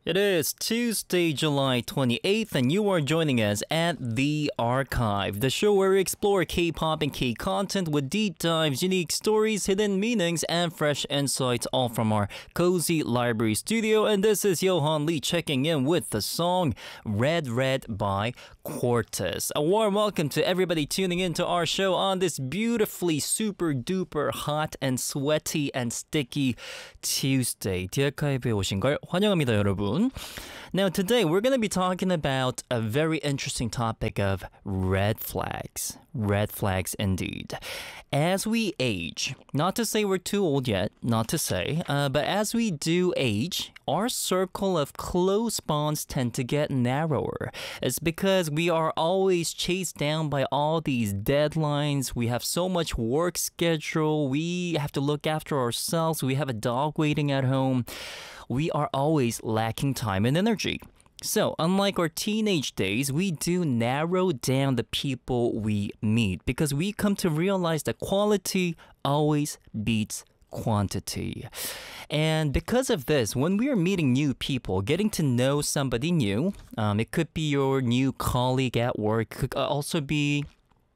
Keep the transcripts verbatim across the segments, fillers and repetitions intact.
It is Tuesday, July twenty-eighth, and you are joining us at The Archive, the show where we explore K-pop and K-content with deep dives, unique stories, hidden meanings, and fresh insights, all from our cozy library studio. And this is Johan Lee checking in with the song Red Red by Quartus. A warm welcome to everybody tuning into our show on this beautifully super duper hot and sweaty and sticky Tuesday. The Archive에 오신 걸 환영합니다, 여러분. Now today we're going to be talking about a very interesting topic of red flags. Red flags indeed. As we age, not to say we're too old yet, not to say, uh, but as we do age, our circle of close bonds tend to get narrower. It's because we are always chased down by all these deadlines. We have so much work schedule. We have to look after ourselves. We have a dog waiting at home. We are always lacking time and energy. So, unlike our teenage days, we do narrow down the people we meet because we come to realize that quality always beats quantity. And because of this, when we are meeting new people, getting to know somebody new, um, it could be your new colleague at work, it could also be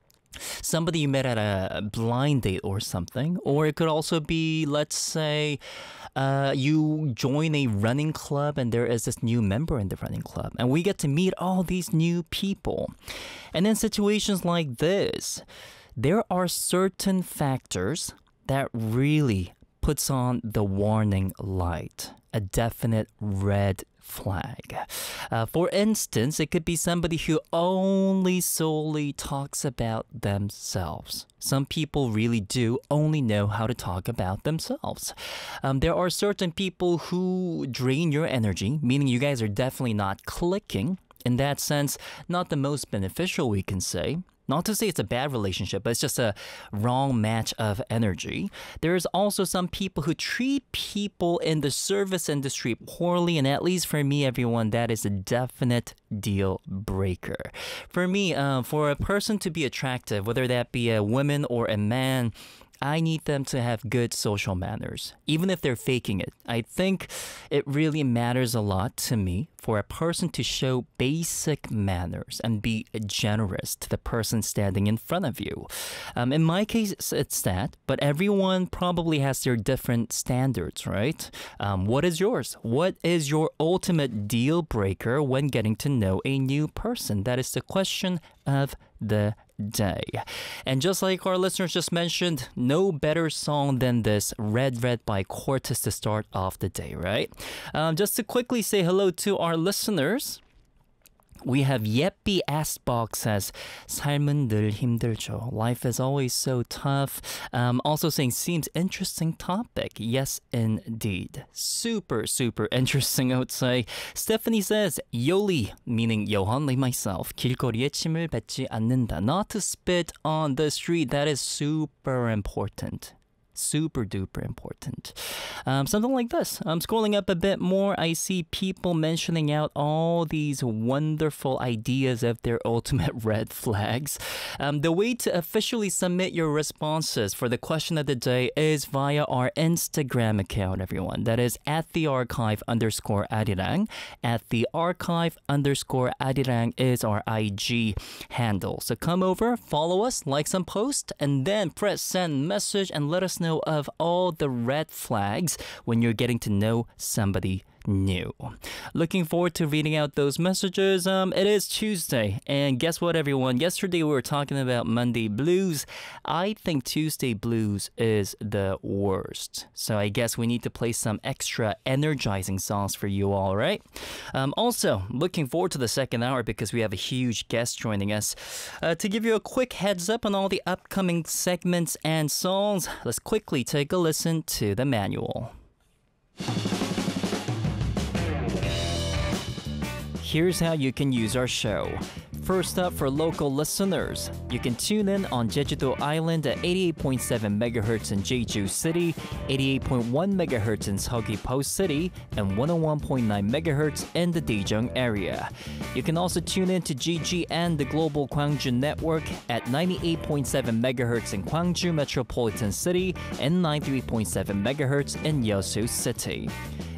somebody you met at a blind date or something, or it could also be, let's say, uh, you join a running club and there is this new member in the running club, and we get to meet all these new people. And in situations like this, there are certain factors that really puts on the warning light, a definite red flag. Uh, for instance, it could be somebody who only solely talks about themselves. Some people really do only know how to talk about themselves. Um, there are certain people who drain your energy, meaning you guys are definitely not clicking. In that sense, not the most beneficial, we can say. Not to say it's a bad relationship, but it's just a wrong match of energy. There's also some people who treat people in the service industry poorly, and at least for me, everyone, that is a definite deal breaker. For me, uh, for a person to be attractive, whether that be a woman or a man, I need them to have good social manners, even if they're faking it. I think it really matters a lot to me for a person to show basic manners and be generous to the person standing in front of you. Um, in my case, it's that, but everyone probably has their different standards, right? Um, what is yours? What is your ultimate deal breaker when getting to know a new person? That is the question of the day. And just like our listeners just mentioned, no better song than this, Red Red by Quartus, to start off the day, right? Um, just to quickly say hello to our listeners. We have Yeppy Asbog says, 삶은 늘 힘들죠. Life is always so tough. Um, also saying, seems interesting topic. Yes, indeed. Super, super interesting, I would say. Stephanie says, Yoli, meaning Johan Lee myself, 길거리에 침을 뱉지 않는다. Not to spit on the street. That is super important. Super duper important. Um, something like this. I'm scrolling up a bit more. I see people mentioning out all these wonderful ideas of their ultimate red flags. Um, the way to officially submit your responses for the question of the day is via our Instagram account, everyone. That is at the archive underscore arirang. At the archive underscore arirang is our I G handle. So come over, follow us, like some post, and then press send message and let us know of all the red flags when you're getting to know somebody new. Looking forward to reading out those messages. Um, it is Tuesday, and guess what, everyone? Yesterday we were talking about Monday blues. I think Tuesday blues is the worst. So I guess we need to play some extra energizing songs for you all, right? Um, also, looking forward to the second hour because we have a huge guest joining us. Uh, to give you a quick heads up on all the upcoming segments and songs, let's quickly take a listen to the manual. Here's how you can use our show. First up, for local listeners, you can tune in on Jeju-do Island at eighty-eight point seven megahertz in Jeju City, eighty-eight point one megahertz in Seogwipo City, and one oh one point nine megahertz in the Daejeong area. You can also tune in to G G N, the Global Gwangju Network, at ninety-eight point seven megahertz in Gwangju Metropolitan City and ninety-three point seven megahertz in Yeosu City.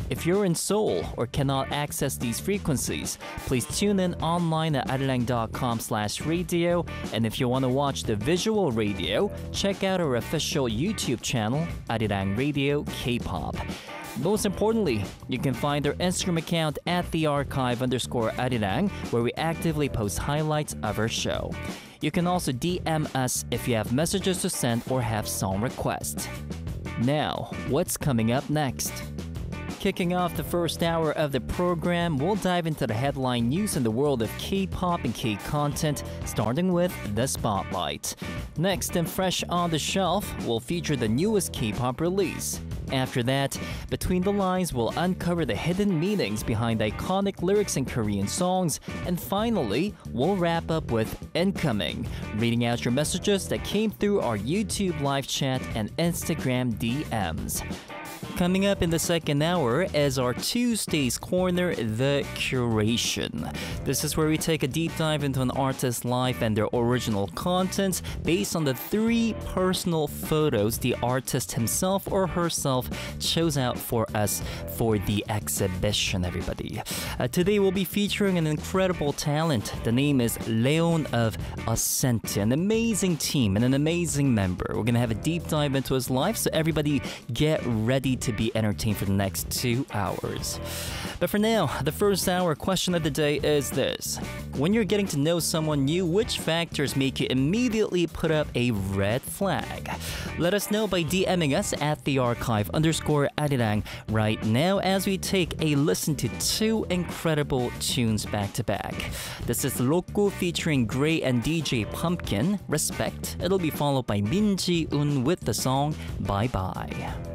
If you're in Seoul or cannot access these frequencies, please tune in online at arirang dot com slash radio. And if you want to watch the visual radio, check out our official YouTube channel, Arirang Radio K-pop. Most importantly, you can find our Instagram account at the archive underscore Arirang, where we actively post highlights of our show. You can also D M us if you have messages to send or have song requests. Now, what's coming up next? Kicking off the first hour of the program, we'll dive into the headline news in the world of K-pop and K-content, starting with The Spotlight. Next, and fresh on the shelf, we'll feature the newest K-pop release. After that, Between the Lines will uncover the hidden meanings behind iconic lyrics in Korean songs. And finally, we'll wrap up with Incoming, reading out your messages that came through our YouTube live chat and Instagram D Ms. Coming up in the second hour is our Tuesday's Corner, The Curation. This is where we take a deep dive into an artist's life and their original content based on the three personal photos the artist himself or herself chose out for us for the exhibition, everybody. Uh, today we'll be featuring an incredible talent. The name is Leon of Ascenti, an amazing team and an amazing member. We're going to have a deep dive into his life, so everybody get ready to be entertained for the next two hours. But for now, the first hour question of the day is this. When you're getting to know someone new, which factors make you immediately put up a red flag? Let us know by DMing us at the archive underscore Arirang right now as we take a listen to two incredible tunes back to back. This is Roku featuring Gray and D J Pumpkin, Respect. It'll be followed by Min Ji-eun with the song Bye Bye.